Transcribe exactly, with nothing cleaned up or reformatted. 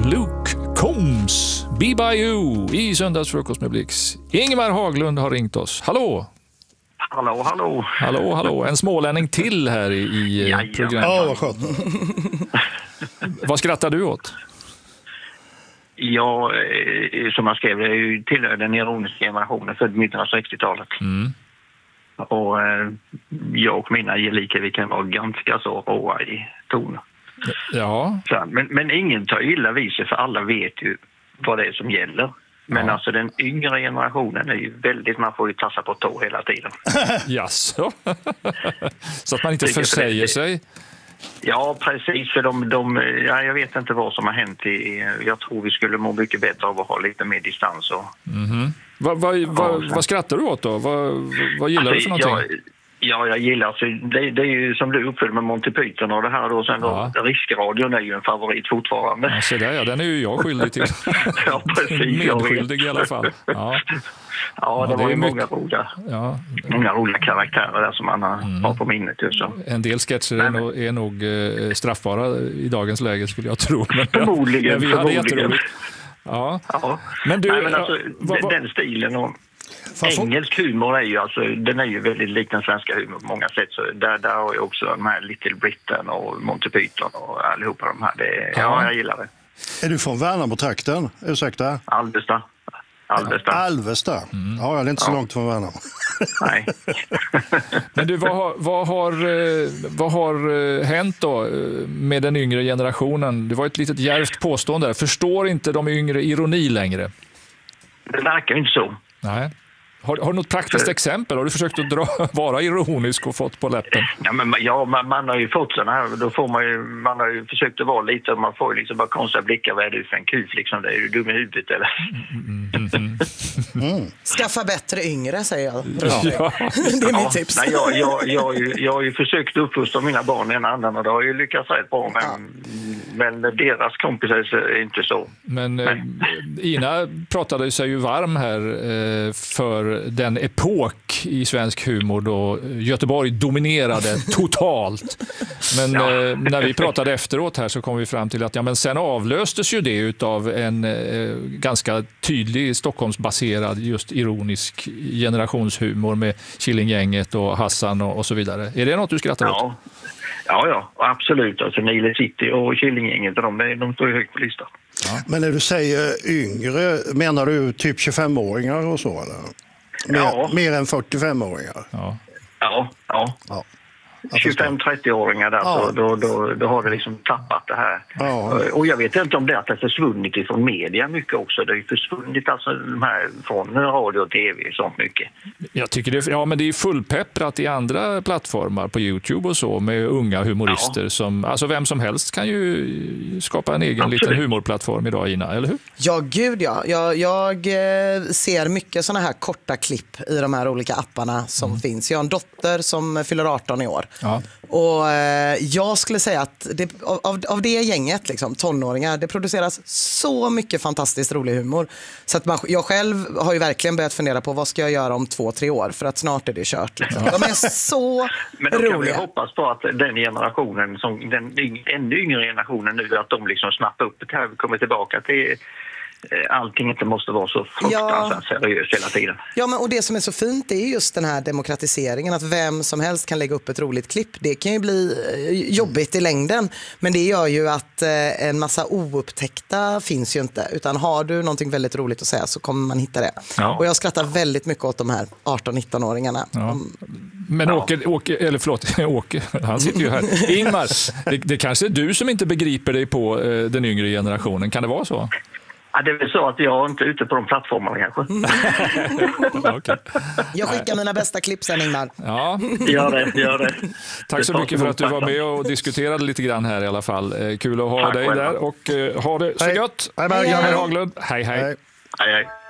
Luke Combs, Be By You i Söndagsfrukost med Blix. Ingemar Haglund har ringt oss. Hallå! Hallå, hallå. Hallå, hallå. En smålänning till här i, i programmet. Ja, vad skönt. Vad skrattar du åt? Jag, som jag skrev, jag är ju tillhör den ironiska generationen född mitten av sextiotalet. Mm. Och eh, jag och mina gelikar, vi kan vara ganska så råa i tonen. Ja. Så, men, men ingen tar illa vid sig, för alla vet ju vad det är som gäller. Men Ja. alltså den yngre generationen är ju väldigt, man får ju tassa på tå hela tiden. Jaså? Så att man inte Vilket försäger är- sig. Ja, precis. För de, de, ja, jag vet inte vad som har hänt. I, jag tror vi skulle må mycket bättre av att ha lite mer distans. Och, Vad vad- vad- Ja, vad skrattar du åt då? Vad, vad gillar du för någonting? jag, ja, jag gillar... Alltså, det, det är ju som du uppfyller med Monty Python och det här. Och sen Ja. då, Riskradion är ju en favorit fortfarande. Ja, så där, ja, den är ju jag skyldig till. Ja, precis. Jag vet. Medskyldig i alla fall. Ja, Ja, det Ja, det var är ju mycket- många roliga, ja. många roliga karaktärer där som man har, Mm. har på minnet. Ju, så. En del sketcher är Nej, men- nog, är nog eh, straffbara i dagens läge, skulle jag tro. Men, Förmodligen, men vi hade förmodligen. jätteroligt. Ja. Ja. Men du, Nej, men alltså, ja, vad- vad- den stilen och Fan, får- engelsk humor är ju alltså, den är ju väldigt lik den svenska humor på många sätt. Så där, där har ju också de här Little Britain och Monty Python och allihopa de här. Det, ja. Ja. jag gillar det. Är du från Värnamo-trakten? Ursäkta? Alvesta. Alvesta. Alvesta? Ja, det är inte så långt från Värnamo. Nej. Men du, vad har, vad har, eh, vad har eh, hänt då eh, med den yngre generationen? Det var ett litet djärvt påstående där. Förstår inte de yngre ironi längre? Det verkar ju inte så. Nej. Har, har du något praktiskt För- exempel? Har du försökt att dra, vara ironisk och fått på läppen? Ja, men, ja, man, man har ju fått såna här, då får man ju, man har ju försökt att vara lite, man får ju liksom bara konstiga blickar, vad är du för en kuf liksom, det är du dum i huvudet eller? Skaffa bättre yngre, säger jag. Ja. Det är mitt tips. Nej, jag, jag, jag, har ju, jag har ju försökt uppfostra mina barn en annan och det har ju lyckats rätt bra, men, men deras kompisar är inte så. Men eh, Ina pratade sig ju varm här eh, för den epok i svensk humor då Göteborg dominerade totalt. Men Ja. eh, när vi pratade efteråt här så kom vi fram till att ja, men sen avlöstes ju det utav en eh, ganska tydlig Stockholmsbaserad just ironisk generationshumor med Killinggänget och Hassan och, och så vidare. Är det något du skrattar åt? Ja, ja, ja absolut. Alltså Nile City och Killinggänget, de, de står ju högt på listan. Men när du säger yngre, menar du typ tjugofemåringar och så? Eller? Mer, Ja. mer än fyrtiofemåringar? Ja. Ja, ja. Ja. Jag förstår. tjugofem-trettio-åringar där, Ja. så då, då, då har det liksom tappat det här. Ja. Och jag vet inte om det att det har försvunnit ifrån media mycket också. Det har ju försvunnit alltså de här från radio och tv så mycket. Jag tycker det, ja, men det är fullpepprat i andra plattformar på YouTube och så med unga humorister. Ja. Som, alltså vem som helst kan ju skapa en egen Absolut. liten humorplattform idag, Ina, eller hur? Ja, gud ja. Jag, jag eh, ser mycket såna här korta klipp i de här olika apparna som finns. Jag har en dotter som fyller arton i år. Ja. Och eh, jag skulle säga att det, av, av det gänget, liksom, tonåringar, det produceras så mycket fantastiskt rolig humor. Så att man, jag själv har ju verkligen börjat fundera på vad ska jag göra om två, tre år? För att snart är det kört. Liksom. De är så Men då kan vi roliga. hoppas på att den generationen, som den yng- ännu yngre generationen nu, att de liksom snappar upp det här och kommer tillbaka till eh, allting inte måste vara så fruktansvärt seriöst hela tiden. Ja, men och det som är så fint är just den här demokratiseringen, att vem som helst kan lägga upp ett roligt klipp. Det kan ju bli eh, jobbigt i längden, men det gör ju att eh, en massa oupptäckta finns ju inte, utan har du någonting väldigt roligt att säga så kommer man hitta det. Ja. Och jag skrattar väldigt mycket åt de här arton-nitton-åringarna. Ja. De, Men Ja. Åke, Åke, eller förlåt, Åke, han sitter ju här. Ingmar, det, det kanske är du som inte begriper dig på eh, den yngre generationen. Kan det vara så? Ja, det är väl så att jag inte är ute på de plattformarna kanske. Okej. jag skickar mina bästa klipp sen, Ingmar. Ja, Gör det, gör det. tack så Det mycket för att du var med och diskuterade lite grann här i alla fall. Eh, Kul att ha Tack dig själva. där och eh, ha det så Hej. gött. Hej, Berg. Ingmar Hej. Haglund. Hej, hej. Nej. Hej, hej.